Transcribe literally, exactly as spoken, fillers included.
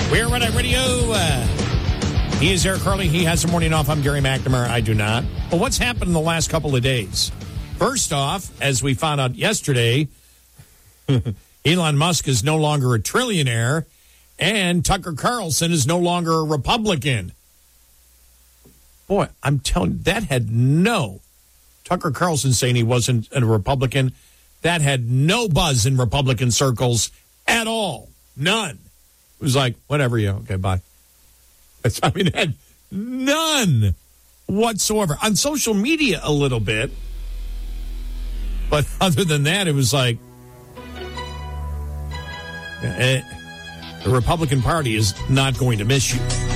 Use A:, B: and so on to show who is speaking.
A: We're Red Eye Radio. Uh, he is Eric Carly. He has a morning off. I'm Gary McNamara. I do not. Well, what's happened in the last couple of days? First off, as we found out yesterday, Elon Musk is no longer a trillionaire, and Tucker Carlson is no longer a Republican. Boy, I'm telling you, that had no... Tucker Carlson saying he wasn't a Republican, that had no buzz in Republican circles at all. None. It was like, whatever, yeah, okay, bye. It's, I mean, it had none whatsoever. On social media, a little bit. But other than that, it was like, eh, the Republican Party is not going to miss you.